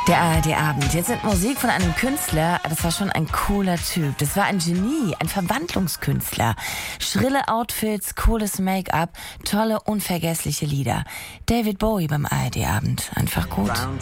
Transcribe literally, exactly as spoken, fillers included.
Der A R D-Abend. Jetzt sind Musik von einem Künstler, das war schon ein cooler Typ. Das war ein Genie, ein Verwandlungskünstler. Schrille Outfits, cooles Make-up, tolle, unvergessliche Lieder. David Bowie beim A R D-Abend. Einfach gut.